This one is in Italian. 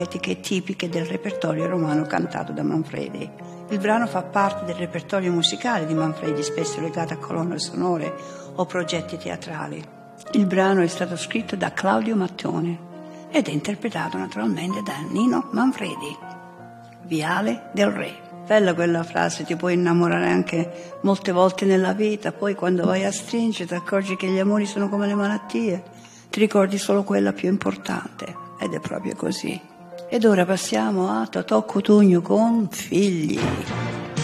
poetiche tipiche del repertorio romano cantato da Manfredi. Il brano fa parte del repertorio musicale di Manfredi, spesso legato a colonne sonore o progetti teatrali. Il brano è stato scritto da Claudio Mattone ed è interpretato naturalmente da Nino Manfredi. Viale del Re. Bella quella frase, ti puoi innamorare anche molte volte nella vita, poi quando vai a stringere ti accorgi che gli amori sono come le malattie, ti ricordi solo quella più importante, ed è proprio così. Ed ora passiamo a Totò Cutugno con Figli.